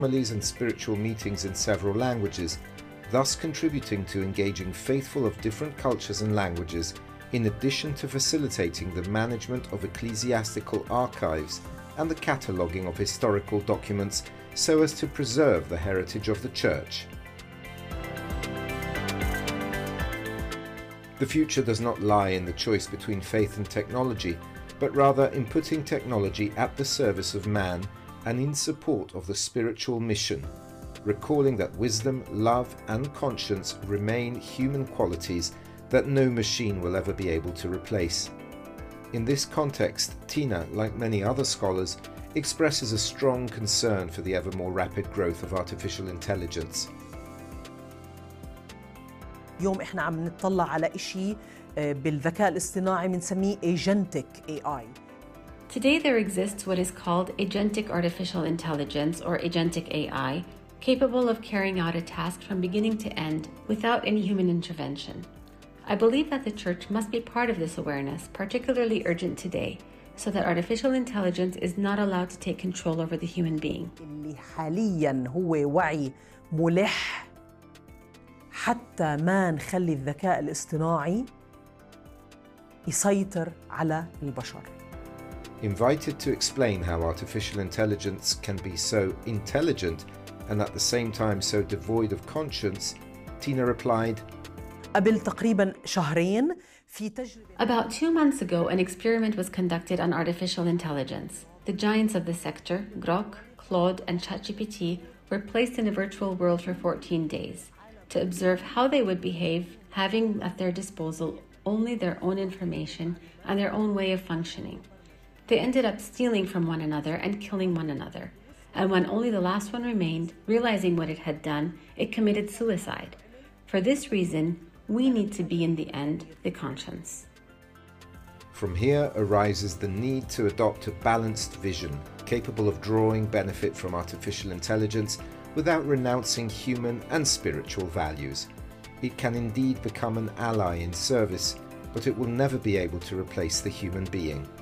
homilies and spiritual meetings in several languages, thus contributing to engaging faithful of different cultures and languages, in addition to facilitating the management of ecclesiastical archives and the cataloguing of historical documents so as to preserve the heritage of the Church. The future does not lie in the choice between faith and technology, but rather in putting technology at the service of man and in support of the spiritual mission, recalling that wisdom, love and conscience remain human qualities that no machine will ever be able to replace. In this context, Tina, like many other scholars, expresses a strong concern for the ever more rapid growth of artificial intelligence. اليوم احنا عم نطلع على إشي بالذكاء الاصطناعي بنسميه agentic AI. Today there exists what is called agentic artificial intelligence or agentic AI, capable of carrying out a task from beginning to end without any human intervention. I believe that the Church must be part of this awareness, particularly urgent today, so that artificial intelligence is not allowed to take control over the human being. اللي حالياً هو وعي ملح حتى ما نخلي الذكاء الاصطناعي يسيطر على البشر. Invited to explain how artificial intelligence can be so intelligent and at the same time so devoid of conscience, Tina replied, قبل تقريباً شهرين في تجربة. About 2 months ago, an experiment was conducted on artificial intelligence. The giants of the sector, Grok, Claude, and ChatGPT, were placed in a virtual world for 14 days to observe how they would behave, having at their disposal only their own information and their own way of functioning. They ended up stealing from one another and killing one another. And when only the last one remained, realizing what it had done, it committed suicide. For this reason, we need to be in the end the conscience. From here arises the need to adopt a balanced vision, capable of drawing benefit from artificial intelligence without renouncing human and spiritual values. It can indeed become an ally in service, but it will never be able to replace the human being.